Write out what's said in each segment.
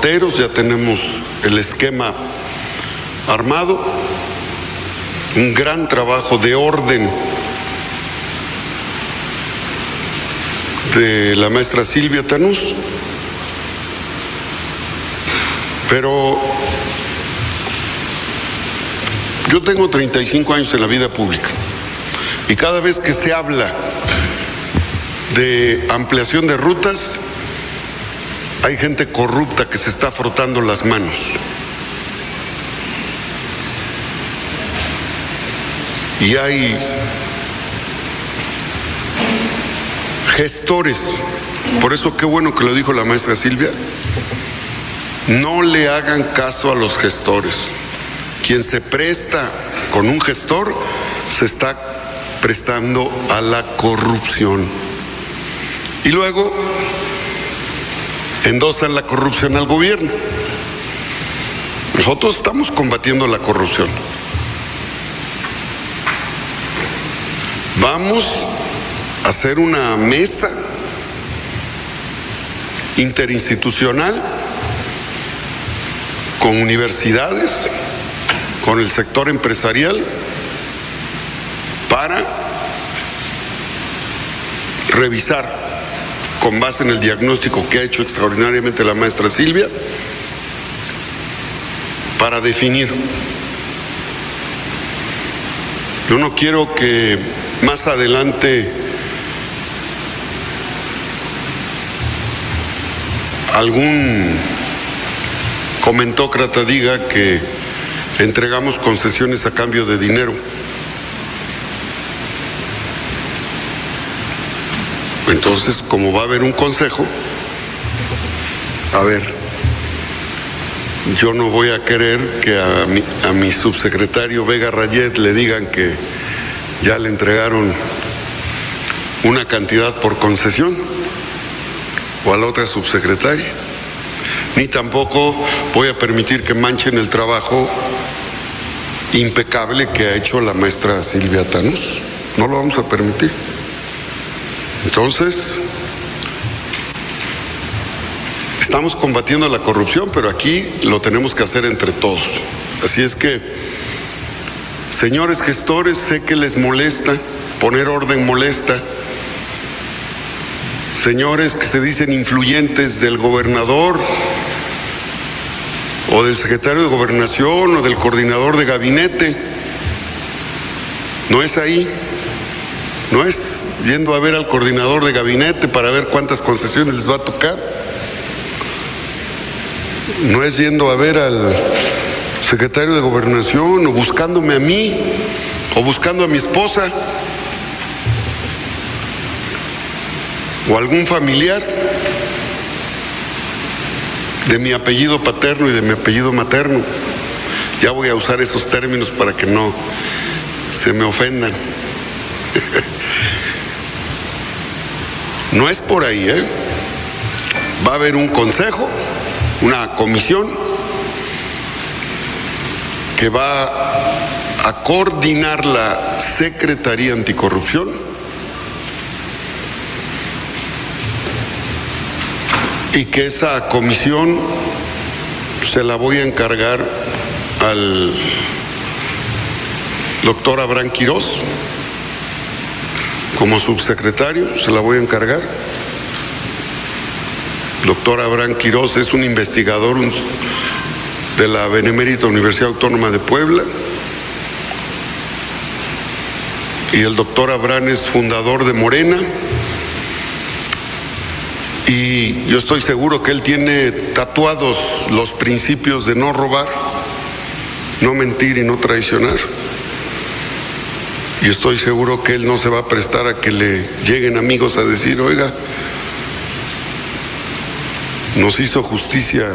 reporteros, ya tenemos el esquema armado, un gran trabajo de orden de la maestra Silvia Tanús, pero yo tengo 35 años en la vida pública y cada vez que se habla de ampliación de rutas, hay gente corrupta que se está frotando las manos. Y hay gestores, por eso qué bueno que lo dijo la maestra Silvia, no le hagan caso a los gestores. Quien se presta con un gestor se está prestando a la corrupción. Y luego endosan la corrupción al gobierno. Nosotros estamos combatiendo la corrupción. Vamos a hacer una mesa interinstitucional con universidades, con el sector empresarial, para revisar, con base en el diagnóstico que ha hecho extraordinariamente la maestra Silvia, para definir. Yo no quiero que más adelante algún comentócrata diga que entregamos concesiones a cambio de dinero. Entonces, como va a haber un consejo, a ver, yo no voy a querer que a mi subsecretario Vega Rayet le digan que ya le entregaron una cantidad por concesión, o a la otra subsecretaria. Ni tampoco voy a permitir que manchen el trabajo impecable que ha hecho la maestra Silvia Tanús. No lo vamos a permitir. Entonces, estamos combatiendo la corrupción, pero aquí lo tenemos que hacer entre todos. Así es que, señores gestores, sé que les molesta, poner orden molesta. Señores que se dicen influyentes del gobernador o del secretario de Gobernación o del coordinador de gabinete, no es ahí, no es yendo a ver al coordinador de gabinete para ver cuántas concesiones les va a tocar, no es yendo a ver al secretario de Gobernación o buscándome a mí o buscando a mi esposa o algún familiar de mi apellido paterno y de mi apellido materno. Ya voy a usar esos términos para que no se me ofendan. No es por ahí, ¿eh? Va a haber un consejo, una comisión que va a coordinar la Secretaría Anticorrupción, y que esa comisión se la voy a encargar al doctor Abraham Quirós, como subsecretario, se la voy a encargar. El doctor Abraham Quirós es un investigador de la Benemérita Universidad Autónoma de Puebla, y el doctor Abraham es fundador de Morena, y yo estoy seguro que él tiene tatuados los principios de no robar, no mentir y no traicionar. Y estoy seguro que él no se va a prestar a que le lleguen amigos a decir, oiga, nos hizo justicia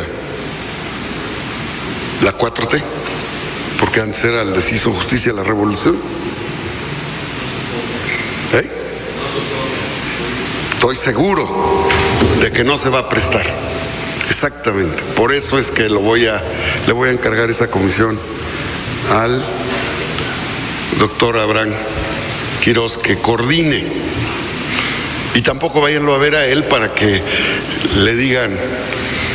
la 4T, porque antes era les hizo justicia la revolución. ¿Eh? Estoy seguro de que no se va a prestar. Exactamente. Por eso es que le voy a encargar esa comisión al doctor Abraham Quirós, que coordine. Y tampoco váyanlo a ver a él para que le digan,